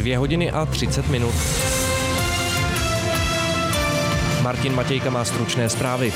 2:30. Martin Matějka má stručné zprávy.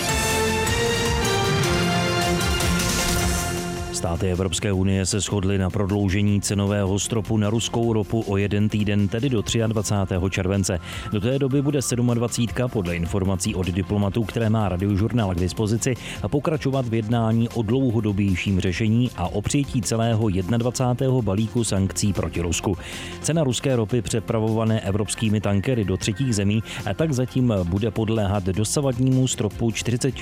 Státy Evropské unie se shodly na prodloužení cenového stropu na ruskou ropu o 1 týden, tedy do 23. července. Do té doby bude 27. podle informací od diplomatů, které má Radiožurnál k dispozici, pokračovat v jednání o dlouhodobějším řešení a o přijetí celého 21. balíku sankcí proti Rusku. Cena ruské ropy přepravované evropskými tankery do třetích zemí tak zatím bude podléhat dosavadnímu stropu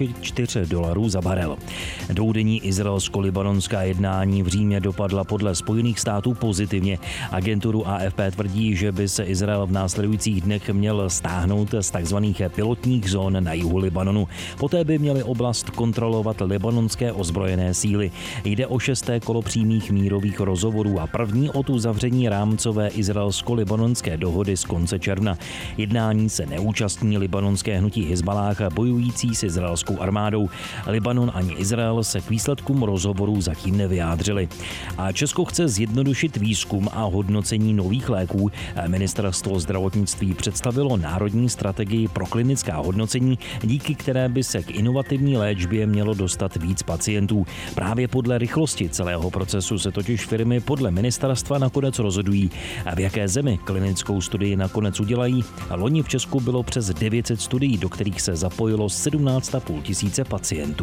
$44 za barel. Dvoudenní izraelsko-libanonská jednání v Římě dopadla podle Spojených států pozitivně. Agenturu AFP tvrdí, že by se Izrael v následujících dnech měl stáhnout z takzvaných pilotních zón na jihu Libanonu. Poté by měly oblast kontrolovat libanonské ozbrojené síly. Jde o 6. kolo přímých mírových rozhovorů a první od uzavření rámcové izraelsko-libanonské dohody z konce června. Jednání se neúčastní libanonské hnutí Hizballáh bojující s izraelskou armádou. Libanon ani Izrael se k výsledkům rozhovorů zatím nevyjádřili. A Česko chce zjednodušit výzkum a hodnocení nových léků. Ministerstvo zdravotnictví představilo národní strategii pro klinická hodnocení, díky které by se k inovativní léčbě mělo dostat víc pacientů. Právě podle rychlosti celého procesu se totiž firmy podle ministerstva nakonec rozhodují, v jaké zemi klinickou studii nakonec udělají. Loni v Česku bylo přes 900 studií, do kterých se zapojilo 17 500 pacientů.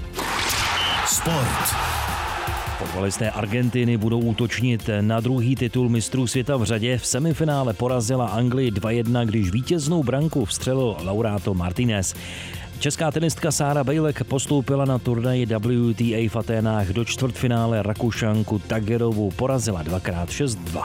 Sport. Fotbalisté Argentiny budou útočnit na druhý titul mistrů světa v řadě. V semifinále porazila Anglii 2-1, když vítěznou branku vstřelil Lautaro Martinez. Česká tenistka Sára Bejlek postoupila na turnaji WTA v Aténách do čtvrtfinále. Rakušanku Tagerovu porazila 2x6-2.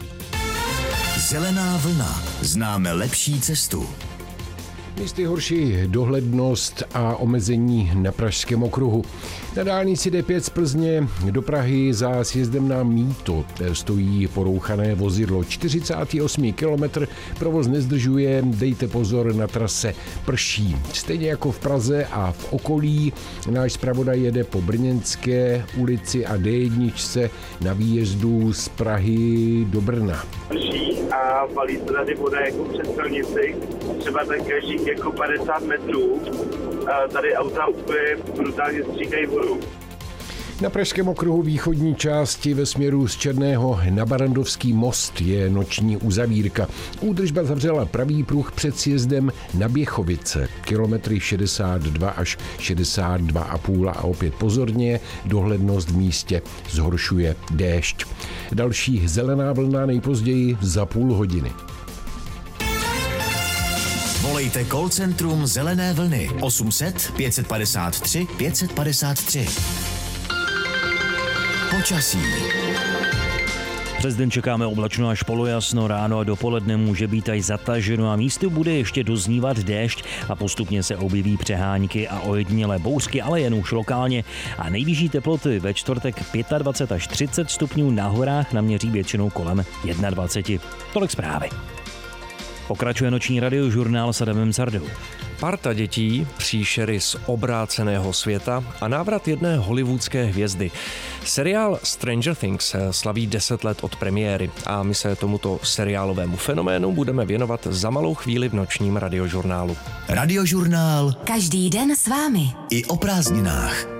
Zelená vlna. Známe lepší cestu. Místy horší dohlednost a omezení na Pražském okruhu. Na dálnici D5 z Plzně do Prahy za sjezdem na Mýto stojí porouchané vozidlo. 48. kilometr, provoz nezdržuje, dejte pozor, na trase prší. Stejně jako v Praze a v okolí, náš zpravodaj jede po Brněnské ulici a D1 na výjezdu z Prahy do Brna. Prší a valí se tady voda jako přes silnici, třeba tak každých jako 50 metrů. Tady auta úplně brutálně stříkají vodu. Na Pražském okruhu východní části ve směru z Černého na Barandovský most je noční uzavírka. Údržba zavřela pravý pruh před sjezdem na Běchovice. Kilometry 62 až 62,5 a opět pozorně, dohlednost v místě zhoršuje déšť. Další zelená vlna nejpozději za půl hodiny. Volejte call centrum Zelené vlny 800 553 553. Počasí. Přes den čekáme oblačno až polojasno, ráno a dopoledne může být až zataženo a místy bude ještě doznívat déšť a postupně se objeví přehánky a ojedinělé bouřky, ale jen už lokálně. A nejvyšší teploty ve čtvrtek 25 až 30 stupňů, na horách naměří většinou kolem 21. Tolik zprávy. Pokračuje noční radiožurnál s Adamem Sardou. Parta dětí, příšery z obráceného světa a návrat jedné hollywoodské hvězdy. Seriál Stranger Things slaví 10 let od premiéry a my se tomuto seriálovému fenoménu budeme věnovat za malou chvíli v nočním radiožurnálu. Radiožurnál. Každý den s vámi. I o prázdninách.